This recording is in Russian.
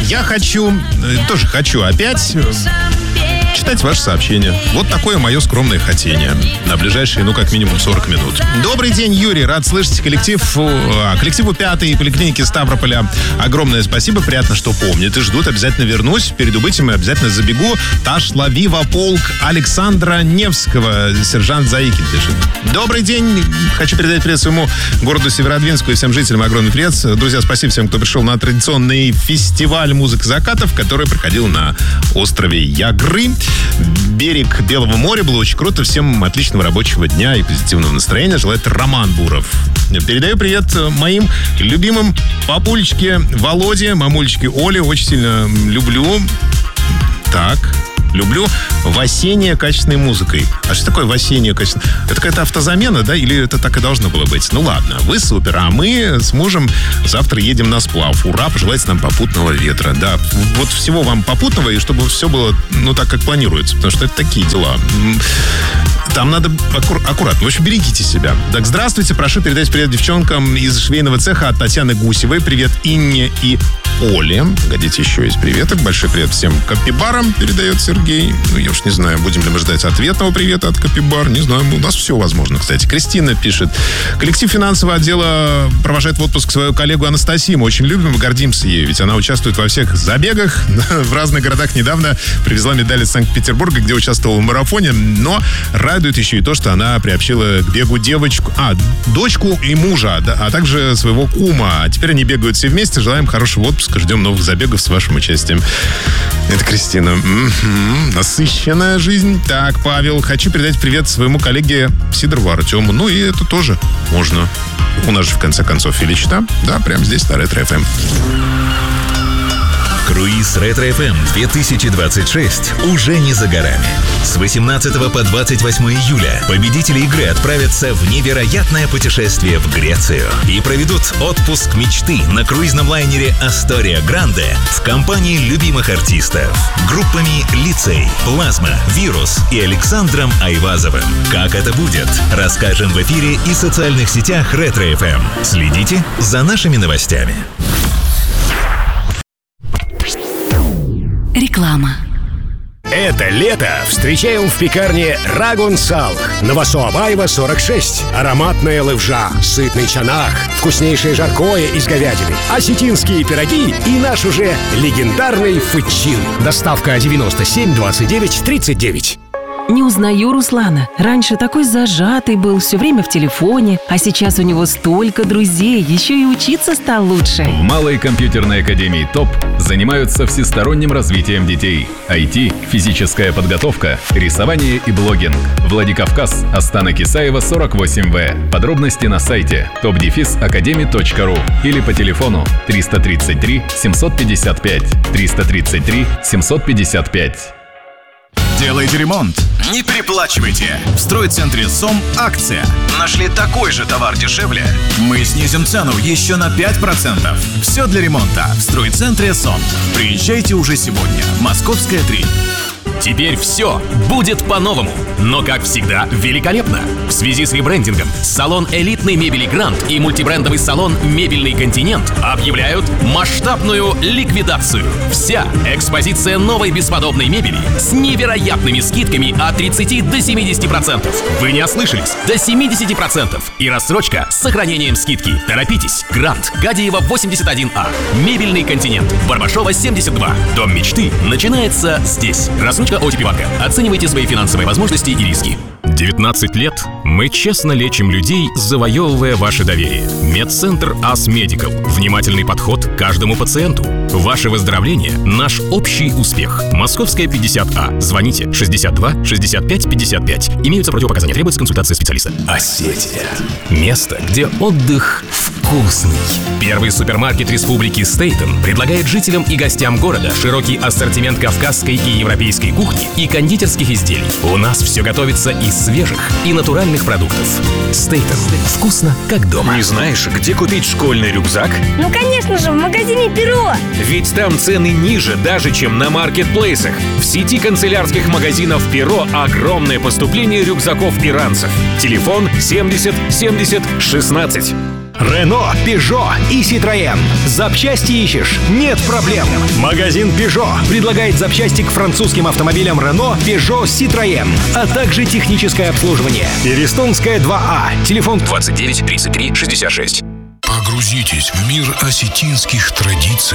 Я тоже хочу опять читать ваши сообщения. Вот такое мое скромное хотение. На ближайшие, как минимум 40 минут. Добрый день, Юрий. Рад слышать коллективу 5-й поликлиники Ставрополя. Огромное спасибо. Приятно, что помнят и ждут. Обязательно вернусь. Перед убытием и обязательно забегу. Ташла Вива полк Александра Невского. Сержант Заикин пишет. Добрый день. Хочу передать привет своему городу Северодвинску и всем жителям. Огромный привет. Друзья, спасибо всем, кто пришел на традиционный фестиваль «Музыка закатов», который проходил на острове Ягры. Берег Белого моря. Было очень круто. Всем отличного рабочего дня и позитивного настроения желает Роман Буров. Передаю привет моим любимым папулечке Володе, мамулечке Оле. Очень сильно люблю. Люблю в осеннее качественной музыкой. А что такое в осеннее качественной? Это какая-то автозамена, да? Или это так и должно было быть? Ну ладно, вы супер. А мы с мужем завтра едем на сплав. Ура, пожелайте нам попутного ветра. Да, вот всего вам попутного, и чтобы все было, так, как планируется. Потому что это такие дела. Там надо аккуратно. В общем, берегите себя. Так, здравствуйте. Прошу передать привет девчонкам из швейного цеха от Татьяны Гусевой. Привет Инне и Оле. Погодите, еще есть приветок. Большой привет всем капибарам, передает Сергей. Я уж не знаю, будем ли мы ждать ответного привета от капибар. Не знаю, у нас все возможно, кстати. Кристина пишет. Коллектив финансового отдела провожает в отпуск свою коллегу Анастасию. Мы очень любим и гордимся ею, ведь она участвует во всех забегах. В разных городах недавно привезла медаль из Санкт-Петербурга, где участвовала в марафоне. Но радует еще и то, что она приобщила к бегу дочку и мужа, а также своего кума. А теперь они бегают все вместе. Желаем хорошего отпуска. Ждем новых забегов с вашим участием. Это Кристина. Насыщенная жизнь. Так, Павел, хочу передать привет своему коллеге Сидорову Артему. И это тоже можно. У нас же, в конце концов, Филичта. Да, прямо здесь, на Ретро-ФМ. Круиз Ретро-ФМ 2026 уже не за горами. С 18 по 28 июля победители игры отправятся в невероятное путешествие в Грецию и проведут отпуск мечты на круизном лайнере Астория Гранде в компании любимых артистов. Группами Лицей, Плазма, Вирус и Александром Айвазовым. Как это будет, расскажем в эфире и социальных сетях Ретро-ФМ. Следите за нашими новостями. Реклама. Это лето встречаем в пекарне Рагун Сал. Новосоабаева, 46. Ароматная левжа, сытный чанах, вкуснейшее жаркое из говядины, осетинские пироги и наш уже легендарный фычин. Доставка 97 29 39. Не узнаю Руслана. Раньше такой зажатый был, все время в телефоне, а сейчас у него столько друзей, еще и учиться стал лучше. В Малой компьютерной академии ТОП занимаются всесторонним развитием детей. IT, физическая подготовка, рисование и блогинг. Владикавказ, Астанок Исаева, 48В. Подробности на сайте top-academy.ru или по телефону 333 755 333 755. Делайте ремонт, не переплачивайте. В стройцентре СОМ акция. Нашли такой же товар дешевле? Мы снизим цену еще на 5%. Все для ремонта в стройцентре СОМ. Приезжайте уже сегодня. Московская 3. Теперь все будет по-новому, но, как всегда, великолепно. В связи с ребрендингом салон элитной мебели «Гранд» и мультибрендовый салон «Мебельный континент» объявляют масштабную ликвидацию. Вся экспозиция новой бесподобной мебели с невероятными скидками от 30 до 70%. Вы не ослышались, до 70%. И рассрочка с сохранением скидки. Торопитесь. «Гранд», Гадиева, 81А. «Мебельный континент», Барбашова, 72. Дом мечты начинается здесь. Рассрочка ОТП-банка. Оценивайте свои финансовые возможности и риски. 19 лет мы честно лечим людей, завоевывая ваше доверие. Медцентр АС Медикал. Внимательный подход к каждому пациенту. Ваше выздоровление – наш общий успех. Московская 50А. Звоните 62 65 55. Имеются противопоказания. Требуется консультация специалиста. Осетия. Место, где отдых вкусный. Первый супермаркет республики Стейтен предлагает жителям и гостям города широкий ассортимент кавказской и европейской кухни и кондитерских изделий. У нас все готовится из свежих и натуральных продуктов. Стейтен. Вкусно, как дома. Не знаешь, где купить школьный рюкзак? Ну, конечно же, в магазине «Перо». Ведь там цены ниже даже, чем на маркетплейсах. В сети канцелярских магазинов «Перо» огромное поступление рюкзаков и ранцев. Телефон 70 70 16. Рено, Пежо и Citroën. Запчасти ищешь? Нет проблем. Магазин Пежо предлагает запчасти к французским автомобилям Рено, Пежо, Citroën, а также техническое обслуживание. Перестонская 2А. Телефон 29 33 66. Погрузитесь в мир осетинских традиций,